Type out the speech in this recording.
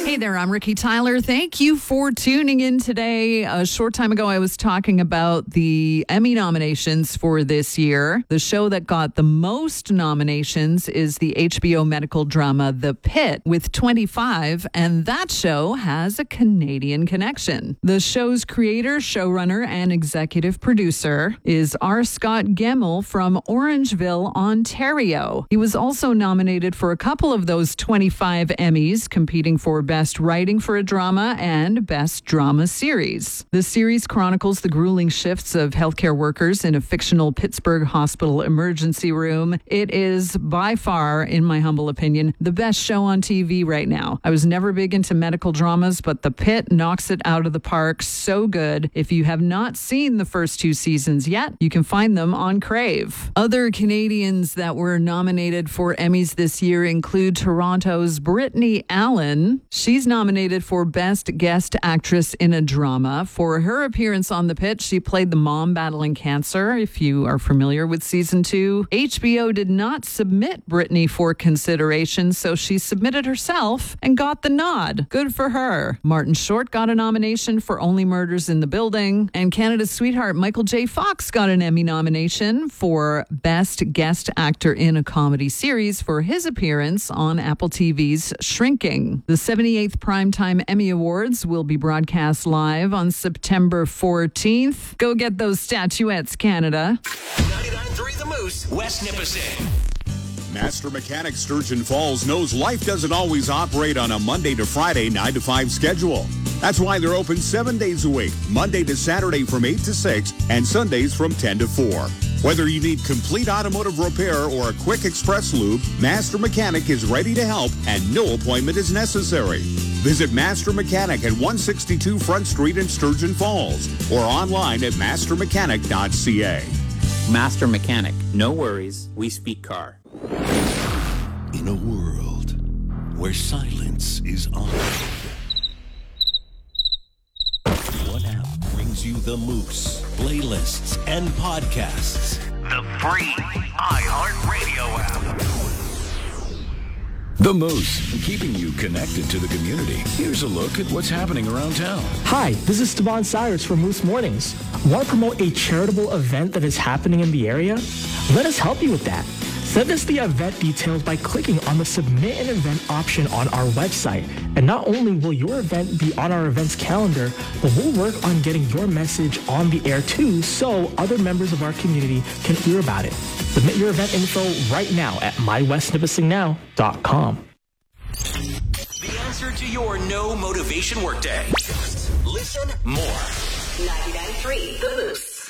Hey there, I'm Ricky Tyler. Thank you for tuning in today. A short time ago, I was talking about the Emmy nominations for this year. The show that got the most nominations is the HBO medical drama The Pit with 25, and that show has a Canadian connection. The show's creator, showrunner, and executive producer is R. Scott Gemmell from Orangeville, Ontario. He was also nominated for a couple of those 25 Emmys, competing for Best Writing for a Drama and Best Drama Series. The series chronicles the grueling shifts of healthcare workers in a fictional Pittsburgh hospital emergency room. It is by far, in my humble opinion, the best show on TV right now. I was never big into medical dramas, but The Pit knocks it out of the park. So good. If you have not seen the first two seasons yet, you can find them on Crave. Other Canadians that were nominated for Emmys this year include Toronto's Brittany Allen. She's nominated for Best Guest Actress in a Drama. For her appearance on The Pit, she played the mom battling cancer. If you are familiar with season 2, HBO did not submit Brittany for consideration, so she submitted herself and got the nod. Good for her. Martin Short got a nomination for Only Murders in the Building, and Canada's sweetheart Michael J. Fox got an Emmy nomination for Best Guest Actor in a Comedy Series for his appearance on Apple TV's Shrinking. The 78th Primetime Emmy Awards will be broadcast live on September 14th. Go get those statuettes, Canada. 99.3 The Moose, West Nipissing. Master Mechanic Sturgeon Falls knows life doesn't always operate on a Monday to Friday 9 to 5 schedule. That's why they're open 7 days a week, Monday to Saturday from 8 to 6 and Sundays from 10 to 4. Whether you need complete automotive repair or a quick express lube, Master Mechanic is ready to help and no appointment is necessary. Visit Master Mechanic at 162 Front Street in Sturgeon Falls or online at mastermechanic.ca. Master Mechanic. No worries. We speak car. In a world where silence is honored, one app brings you the Moose, playlists, and podcasts. The free iHeartRadio app. The Moose, keeping you connected to the community. Here's a look at what's happening around town. Hi, this is Stevan Cyrus from Moose Mornings. Want to promote a charitable event that is happening in the area? Let us help you with that. Send us the event details by clicking on the Submit an Event option on our website. And not only will your event be on our events calendar, but we'll work on getting your message on the air too, so other members of our community can hear about it. Submit your event info right now at mywestnipissingnow.com. The answer to your no motivation workday. Listen more. 99.3 The Moose.